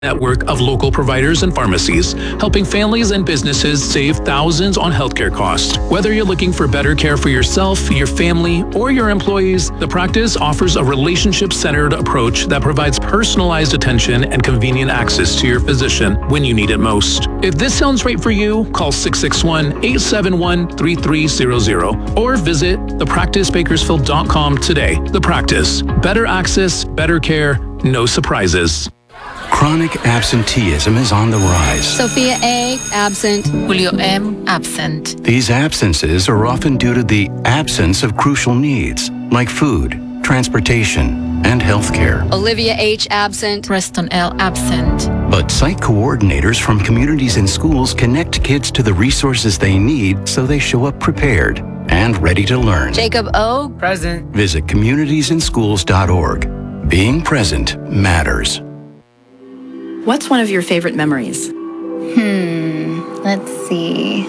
Network of local providers and pharmacies, helping families and businesses save thousands on healthcare costs. Whether you're looking for better care for yourself, your family, or your employees, the practice offers a relationship-centered approach that provides personalized attention and convenient access to your physician when you need it most. If this sounds right for you, call 661-871-3300 or visit thepracticebakersfield.com today. The Practice. Better access, better care, no surprises. Chronic absenteeism is on the rise. Sophia A., absent. Julio M., absent. These absences are often due to the absence of crucial needs, like food, transportation, and health care. Olivia H., absent. Preston L., absent. But site coordinators from communities and schools connect kids to the resources they need so they show up prepared and ready to learn. Jacob O., present. Visit communitiesandschools.org. Being present matters. What's one of your favorite memories? Let's see.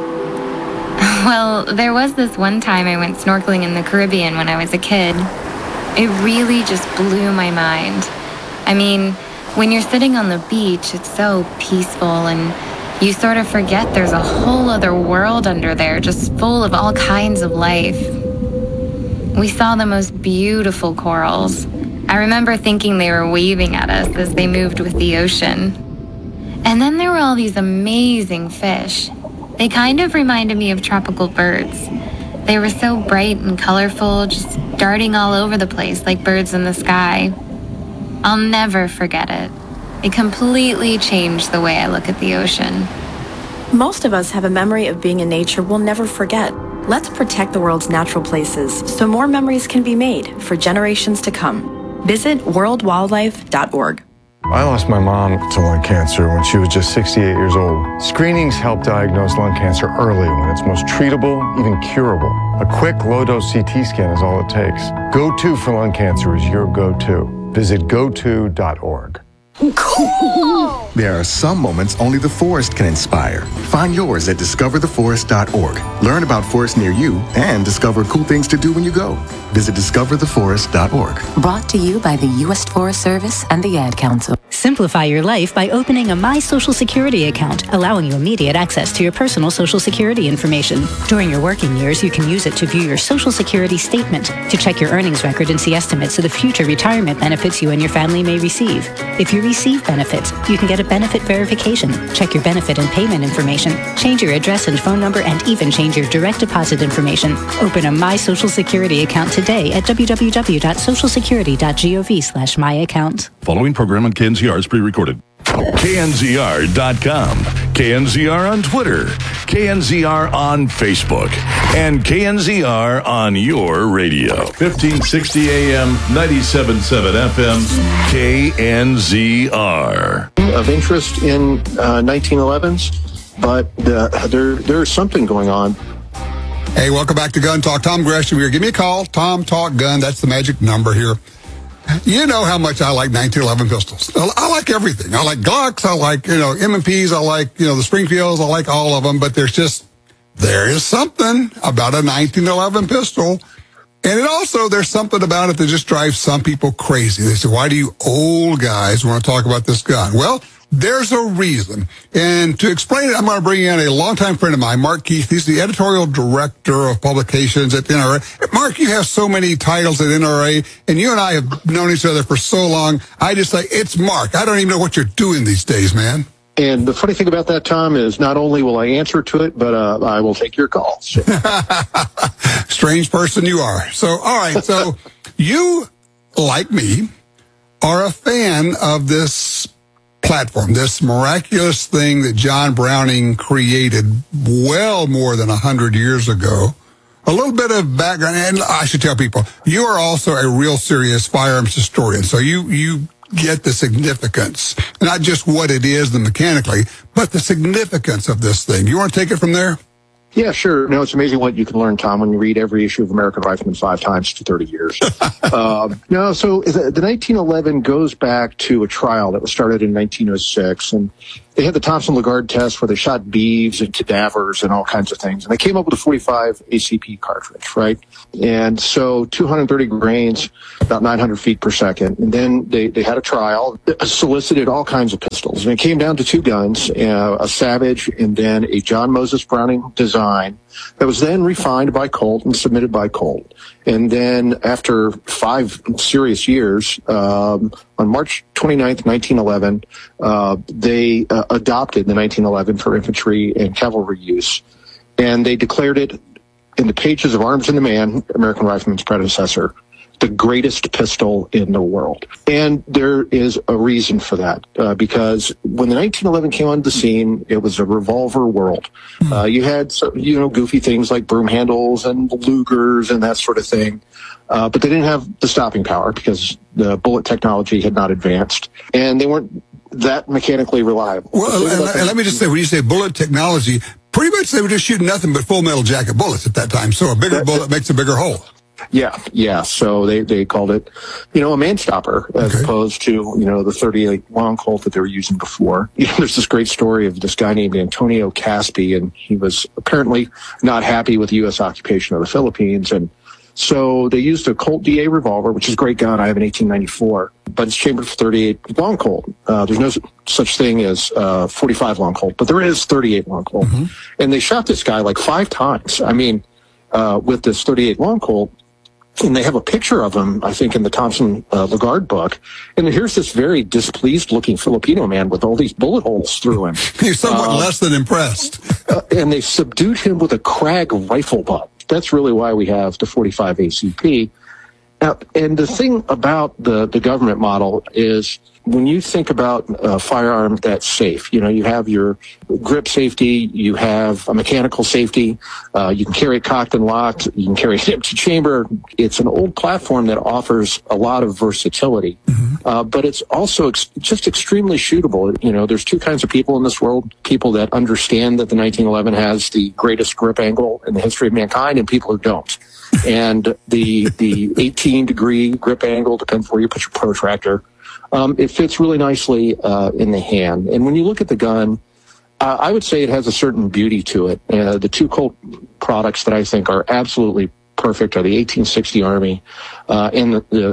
Well, there was this one time I went snorkeling in the Caribbean when I was a kid. It really just blew my mind. I mean, when you're sitting on the beach, it's so peaceful and you sort of forget there's a whole other world under there just full of all kinds of life. We saw the most beautiful corals. I remember thinking they were waving at us as they moved with the ocean. And then there were all these amazing fish. They kind of reminded me of tropical birds. They were so bright and colorful, just darting all over the place like birds in the sky. I'll never forget it. It completely changed the way I look at the ocean. Most of us have a memory of being in nature we'll never forget. Let's protect the world's natural places so more memories can be made for generations to come. Visit worldwildlife.org. I lost my mom to lung cancer when she was just 68 years old. Screenings help diagnose lung cancer early when it's most treatable, even curable. A quick low-dose CT scan is all it takes. Go-To for lung cancer is your go-to. Visit goto.org. Cool! There are some moments only the forest can inspire. Find yours at discovertheforest.org. Learn about forests near you and discover cool things to do when you go. Visit discovertheforest.org. Brought to you by the U.S. Forest Service and the Ad Council. Simplify your life by opening a My Social Security account, allowing you immediate access to your personal Social Security information. During your working years, you can use it to view your Social Security statement, to check your earnings record and see estimates of the future retirement benefits you and your family may receive. If you receive benefits, you can get a benefit verification, check your benefit and payment information, change your address and phone number, and even change your direct deposit information. Open a My Social Security account today at www.socialsecurity.gov/myaccount. Following program on KNZR is pre-recorded. KNZR.com, KNZR on Twitter, KNZR on Facebook, and KNZR on your radio. 1560 AM, 97.7 FM, KNZR. Of interest in 1911s, but there's something going on. Hey, welcome back to Gun Talk. Tom Gresham here. Give me a call. Tom Talk Gun. That's the magic number here. You know how much I like 1911 pistols. I like everything. I like Glocks. I like, M&Ps. I like, the Springfields. I like all of them. But there is something about a 1911 pistol. And there's something about it that just drives some people crazy. They say, why do you old guys want to talk about this gun? Well, there's a reason. And to explain it, I'm going to bring in a longtime friend of mine, Mark Keith. He's the editorial director of publications at NRA. Mark, you have so many titles at NRA, and you and I have known each other for so long. I just say, it's Mark. I don't even know what you're doing these days, man. And the funny thing about that, Tom, is not only will I answer to it, but I will take your calls. So. Strange person you are. So, all right. So you, like me, are a fan of this platform, this miraculous thing that John Browning created well more than 100 years ago. A little bit of background, and I should tell people, you are also a real serious firearms historian. So you get the significance, not just what it is, the mechanically, but the significance of this thing. You want to take it from there? Yeah, sure. No, it's amazing what you can learn, Tom, when you read every issue of American Rifleman 5 times for 30 years. So the 1911 goes back to a trial that was started in 1906, and they had the Thompson-Lagarde test where they shot beeves and cadavers and all kinds of things, and they came up with a 45 ACP cartridge, right? And so 230 grains, about 900 feet per second, and then they had a trial that solicited all kinds of pistols, and it came down to two guns, a Savage and then a John Moses Browning design that was then refined by Colt and submitted by Colt. And then after 5 serious years, on March 29th, 1911, they adopted the 1911 for infantry and cavalry use. And they declared it in the pages of Arms and the Man, American Rifleman's predecessor, the greatest pistol in the world. And there is a reason for that, because when the 1911 came onto the scene, it was a revolver world. You had, goofy things like broom handles and Lugers and that sort of thing. But they didn't have the stopping power because the bullet technology had not advanced, and they weren't that mechanically reliable. Well, and let me just say, when you say bullet technology, pretty much they were just shooting nothing but full metal jacket bullets at that time. So a bigger bullet makes a bigger hole. Yeah. So they called it, a man stopper as opposed to, the 38 long Colt that they were using before. There's this great story of this guy named Antonio Caspi, and he was apparently not happy with the U.S. occupation of the Philippines. And so they used a Colt DA revolver, which is a great gun. I have an 1894, but it's chambered for 38 long Colt. There's no such thing as 45 long Colt, but there is 38 long Colt. And they shot this guy like 5 times. I mean, with this 38 long Colt. And they have a picture of him, I think, in the Thompson-Lagarde book. And here's this very displeased-looking Filipino man with all these bullet holes through him. He's somewhat less than impressed. And they subdued him with a Krag rifle butt. That's really why we have the 45 ACP. Now, and the thing about the government model is when you think about a firearm that's safe, you have your grip safety, you have a mechanical safety, you can carry it cocked and locked, you can carry it empty chamber. It's an old platform that offers a lot of versatility, but it's also just extremely shootable. There's two kinds of people in this world, people that understand that the 1911 has the greatest grip angle in the history of mankind and people who don't. And the 18-degree grip angle depends where you put your protractor. It fits really nicely in the hand. And when you look at the gun, I would say it has a certain beauty to it. The two Colt products that I think are absolutely perfect are the 1860 Army and the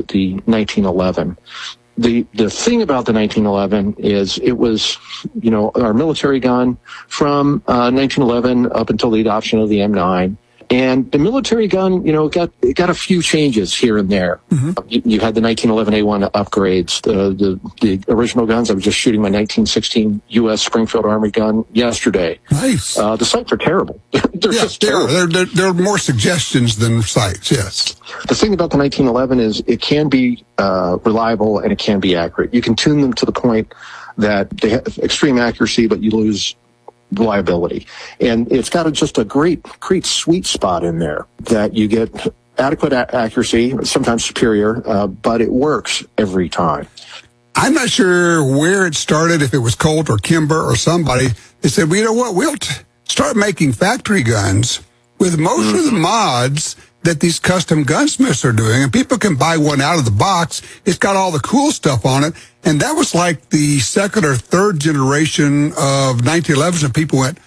1911. The thing about the 1911 is it was, our military gun from 1911 up until the adoption of the M9. And the military gun, got a few changes here and there. You had the 1911 A1 upgrades, the original guns. I was just shooting my 1916 U.S. Springfield Army gun yesterday. Nice. The sights are terrible. They're just terrible. There are more suggestions than sights, yes. The thing about the 1911 is it can be reliable and it can be accurate. You can tune them to the point that they have extreme accuracy, but you lose reliability. And it's got just a great sweet spot in there that you get adequate accuracy, sometimes superior, but it works every time. I'm not sure where it started, if it was Colt or Kimber or somebody. They said, well, you know what, we'll start making factory guns with most of the mods that these custom gunsmiths are doing, and people can buy one out of the box. It's got all the cool stuff on it, and that was like the second or third generation of 1911s, and people went,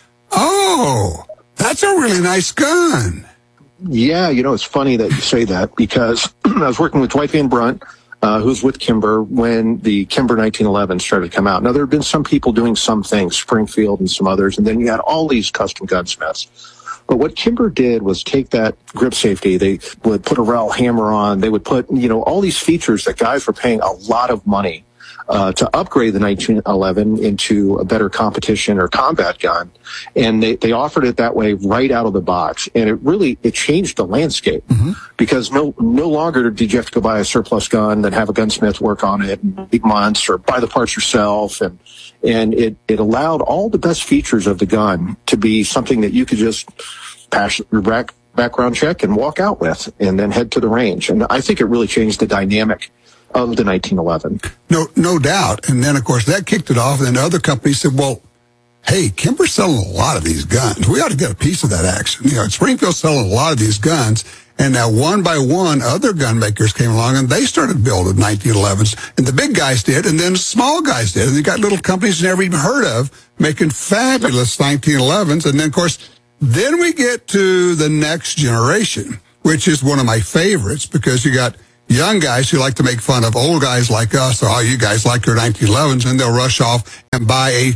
oh, that's a really nice gun. Yeah, it's funny that you say that, because I was working with Dwight Van Brunt, who's with Kimber, when the Kimber 1911 started to come out. Now, there have been some people doing some things, Springfield and some others, and then you had all these custom gunsmiths. But what Kimber did was take that grip safety. They would put a rowel hammer on. They would put, all these features that guys were paying a lot of money to upgrade the 1911 into a better competition or combat gun. And they offered it that way right out of the box. And it changed the landscape because no longer did you have to go buy a surplus gun and have a gunsmith work on it in big months or buy the parts yourself. And it allowed all the best features of the gun to be something that you could just pass your background check and walk out with and then head to the range. And I think it really changed the dynamic of the 1911. No doubt. And then, of course, that kicked it off. And then other companies said, well, hey, Kimber's selling a lot of these guns. We ought to get a piece of that action. Springfield's selling a lot of these guns. And now one by one, other gun makers came along and they started building 1911s. And the big guys did, and then small guys did. And you got little companies you never even heard of making fabulous 1911s. And then, of course, then we get to the next generation, which is one of my favorites because you got young guys who like to make fun of old guys like us. Oh, you guys like your 1911s, and they'll rush off and buy a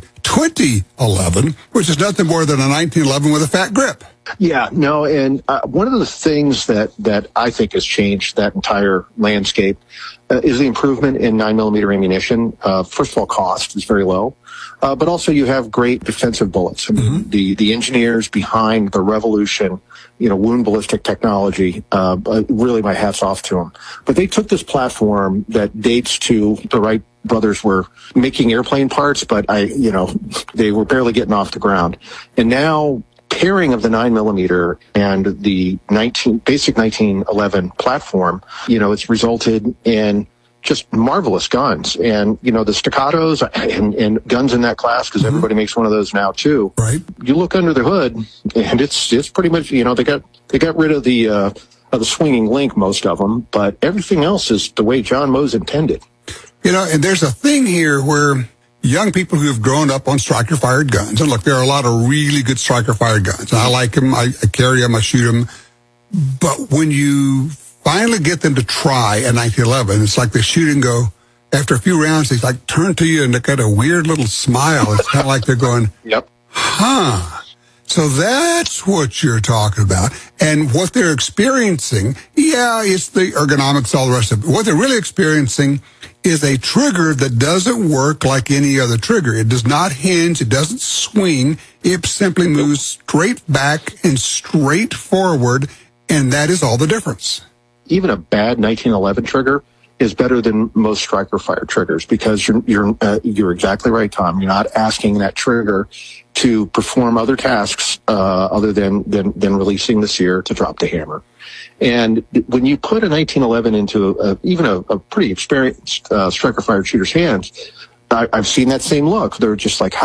2011, which is nothing more than a 1911 with a fat grip. Yeah, no, and one of the things that I think has changed that entire landscape is the improvement in 9mm ammunition. First of all, cost is very low, but also you have great defensive bullets. I mean, the engineers behind the revolution, wound ballistic technology, really my hat's off to them. But they took this platform that dates to the Wright brothers were making airplane parts, but they were barely getting off the ground. And now pairing of the 9mm and the basic 1911 platform, it's resulted in just marvelous guns. And, the staccatos and guns in that class, because everybody makes one of those now too. Right. You look under the hood and it's pretty much, they got rid of the swinging link, most of them, but everything else is the way John Mose intended. And there's a thing here where young people who have grown up on striker-fired guns, and look, there are a lot of really good striker-fired guns, and I like them, I carry them, I shoot them, but when you finally get them to try a 1911, it's like they shoot and go, after a few rounds, they like turn to you and they got a weird little smile. It's kind of like they're going, yep. Huh. So that's what you're talking about. And what they're experiencing, it's the ergonomics, all the rest of it. What they're really experiencing is a trigger that doesn't work like any other trigger. It does not hinge. It doesn't swing. It simply moves straight back and straight forward. And that is all the difference. Even a bad 1911 trigger is better than most striker fire triggers because you're exactly right, Tom. You're not asking that trigger to perform other tasks other than releasing the sear to drop the hammer. And when you put a 1911 into even a pretty experienced striker fire shooter's hands, I've seen that same look. They're just like,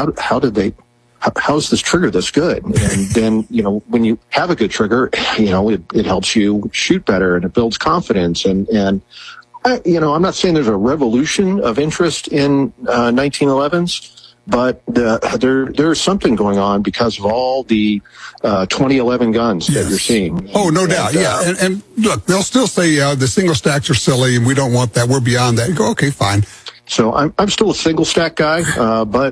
how's this trigger this good? And then, when you have a good trigger, it helps you shoot better and it builds confidence. And I'm not saying there's a revolution of interest in 1911s, but there's something going on because of all the 2011 guns that you're seeing. Oh, no doubt. Yeah. And look, they'll still say the single stacks are silly and we don't want that. We're beyond that. You go, okay, fine. So I'm still a single stack guy, but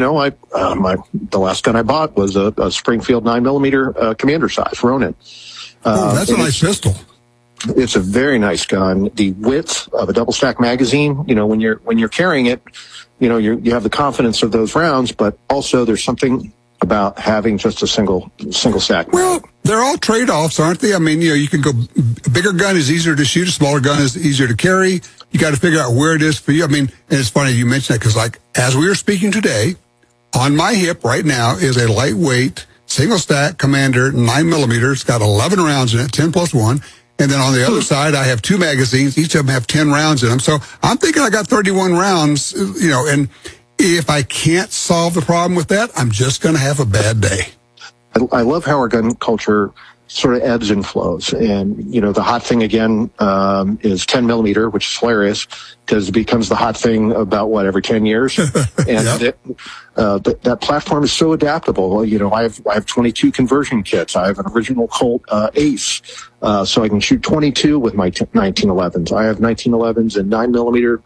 the last gun I bought was a Springfield 9mm commander size Ronin. That's a nice pistol. It's a very nice gun. The width of a double stack magazine, when you're carrying it, you have the confidence of those rounds, but also there's something about having just a single stack. Well, they're all trade-offs, aren't they? I mean, you can go, a bigger gun is easier to shoot, a smaller gun is easier to carry. You got to figure out where it is for you. I mean, and it's funny you mention that because, like, as we are speaking today, on my hip right now is a lightweight single stack Commander 9mm. It's got 11 rounds in it, 10 plus 1. And then on the other side, I have 2 magazines. Each of them have 10 rounds in them. So I'm thinking I got 31 rounds, and if I can't solve the problem with that, I'm just going to have a bad day. I love how our gun culture sort of ebbs and flows. And, the hot thing again is 10mm, which is hilarious because it becomes the hot thing about, every 10 years. And that platform is so adaptable. I have 22 conversion kits. I have an original Colt Ace, so I can shoot 22 with my 1911s. I have 1911s in 9mm,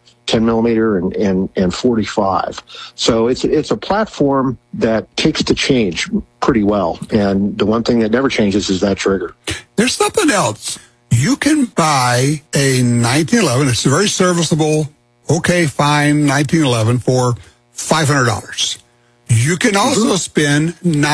10mm, and 45. So it's a platform that takes to change pretty well. And the one thing that never changes is that trigger. There's something else. You can buy a 1911. It's a very serviceable, okay, fine 1911 for $500. You can also spend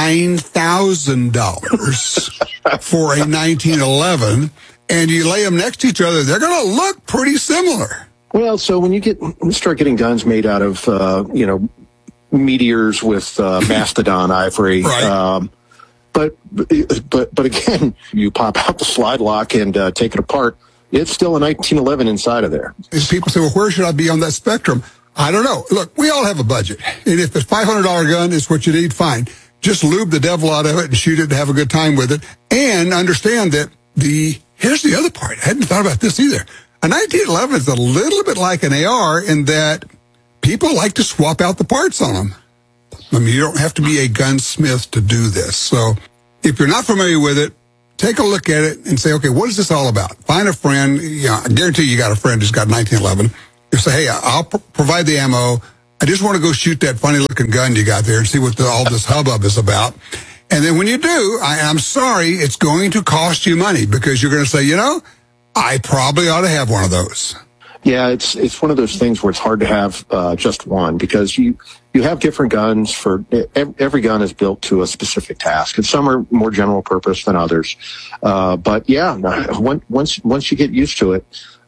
$9,000 for a 1911, and you lay them next to each other. They're going to look pretty similar. Well, so when you start getting guns made out of, meteors with mastodon ivory, right. But again, you pop out the slide lock and take it apart. It's still a 1911 inside of there. And people say, well, where should I be on that spectrum? I don't know. Look, we all have a budget. And if a $500 gun is what you need, fine. Just lube the devil out of it and shoot it and have a good time with it. And understand that here's the other part. I hadn't thought about this either. A 1911 is a little bit like an AR in that people like to swap out the parts on them. I mean, you don't have to be a gunsmith to do this. So if you're not familiar with it, take a look at it and say, okay, what is this all about? Find a friend. I guarantee you got a friend who's got 1911. You say, hey, I'll provide the ammo. I just want to go shoot that funny-looking gun you got there and see what all this hubbub is about. And then when you do, I'm sorry, it's going to cost you money because you're going to say, I probably ought to have one of those. Yeah, it's one of those things where it's hard to have just one because you have different guns for every gun is built to a specific task, and some are more general purpose than others. But yeah, once you get used to it,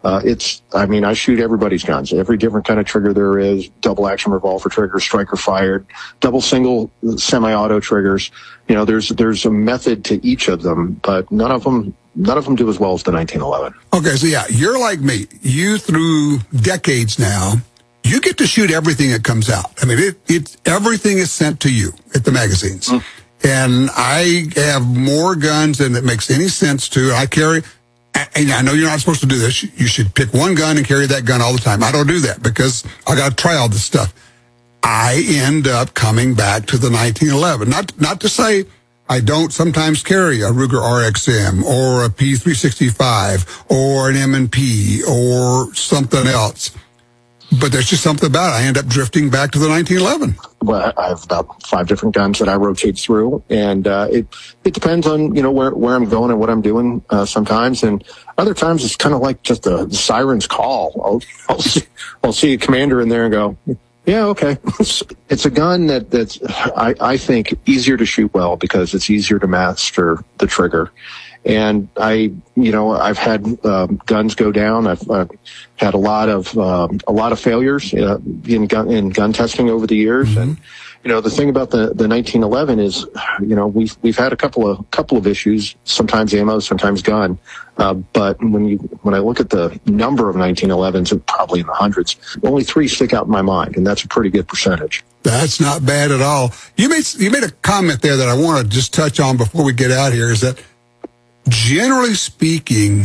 I shoot everybody's guns, every different kind of trigger there is, double action revolver triggers, striker fired, double single semi-auto triggers. There's a method to each of them, but none of them do as well as the 1911. Okay, so yeah, you're like me. You, through decades now, you get to shoot everything that comes out. I mean, everything is sent to you at the magazines. Mm. And I have more guns than it makes any sense to. I carry, and I know you're not supposed to do this. You should pick one gun and carry that gun all the time. I don't do that because I got to try all this stuff. I end up coming back to the 1911. Not to say I don't sometimes carry a Ruger RXM or a P365 or an M&P or something else. But there's just something about it. I end up drifting back to the 1911. Well, I have about 5 different guns that I rotate through, and it depends on where I'm going and what I'm doing sometimes, and other times it's kind of like just a siren's call. I'll see a commander in there and go, yeah, okay. It's a gun that's I think easier to shoot well because it's easier to master the trigger. And I've had guns go down. I've had a lot of failures in gun testing over the years. Mm-hmm. And the thing about the 1911 is we've had a couple of issues. Sometimes ammo, sometimes gun. But when I look at the number of 1911s, it's probably in the hundreds. Only 3 stick out in my mind, and that's a pretty good percentage. That's not bad at all. You made a comment there that I want to just touch on before we get out here. Is that generally speaking,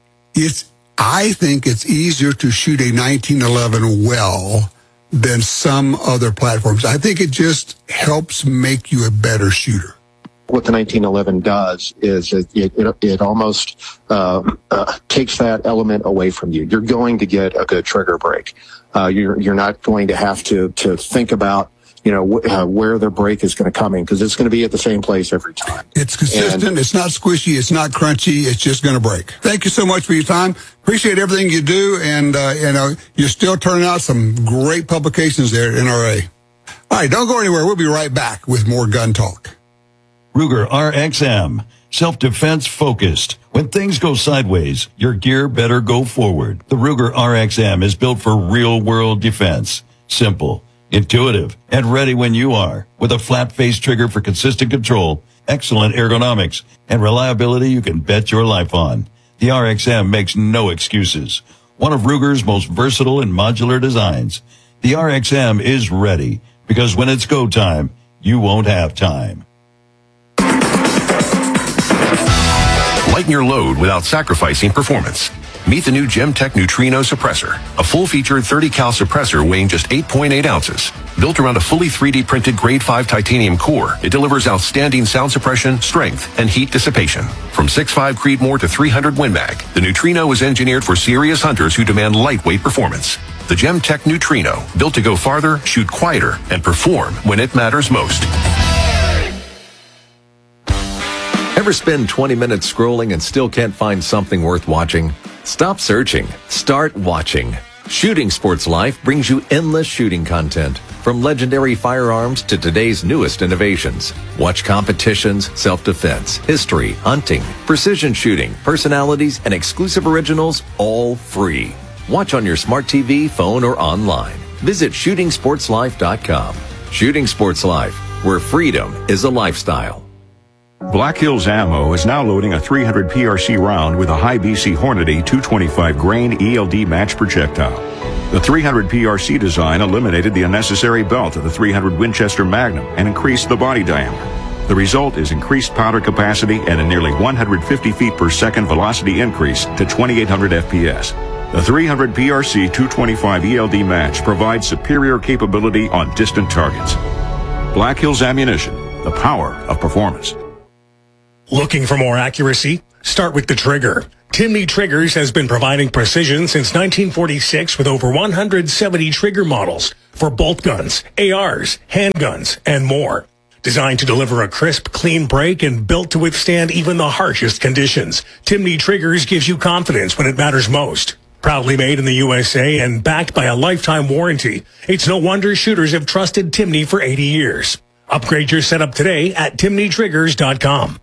I think it's easier to shoot a 1911 well than some other platforms. I think it just helps make you a better shooter. What the 1911 does is it almost takes that element away from you. You're going to get a good trigger break. You're not going to have to think about where the break is going to come in because it's going to be at the same place every time. It's consistent. It's not squishy. It's not crunchy. It's just going to break. Thank you so much for your time. Appreciate everything you do. And, you're still turning out some great publications there at NRA. All right. Don't go anywhere. We'll be right back with more gun talk. Ruger RXM. Self-defense focused. When things go sideways, your gear better go forward. The Ruger RXM is built for real-world defense. Simple, intuitive, and ready when you are. With a flat-face trigger for consistent control, excellent ergonomics, and reliability you can bet your life on. The RXM makes no excuses. One of Ruger's most versatile and modular designs. The RXM is ready, because when it's go time, you won't have time. Lighten your load without sacrificing performance. Meet the new Gemtech Neutrino Suppressor, a full-featured 30-cal suppressor weighing just 8.8 ounces. Built around a fully 3D printed Grade 5 titanium core, it delivers outstanding sound suppression, strength, and heat dissipation. From 6.5 Creedmoor to 300 Win Mag, the Neutrino is engineered for serious hunters who demand lightweight performance. The Gemtech Neutrino, built to go farther, shoot quieter, and perform when it matters most. Ever spend 20 minutes scrolling and still can't find something worth watching? Stop searching. Start watching. Shooting Sports Life brings you endless shooting content, from legendary firearms to today's newest innovations. Watch competitions, self-defense, history, hunting, precision shooting, personalities, and exclusive originals, all free. Watch on your smart TV, phone, or online. Visit shootingsportslife.com. Shooting Sports Life, where freedom is a lifestyle. Black Hills Ammo is now loading a 300 PRC round with a high BC Hornady 225 grain ELD match projectile. The 300 PRC design eliminated the unnecessary belt of the 300 Winchester Magnum and increased the body diameter. The result is increased powder capacity and a nearly 150 feet per second velocity increase to 2,800 FPS. The 300 PRC 225 ELD match provides superior capability on distant targets. Black Hills Ammunition, the power of performance. Looking for more accuracy? Start with the trigger. Timney Triggers has been providing precision since 1946 with over 170 trigger models for bolt guns, ARs, handguns, and more. Designed to deliver a crisp, clean break and built to withstand even the harshest conditions, Timney Triggers gives you confidence when it matters most. Proudly made in the USA and backed by a lifetime warranty, it's no wonder shooters have trusted Timney for 80 years. Upgrade your setup today at timneytriggers.com.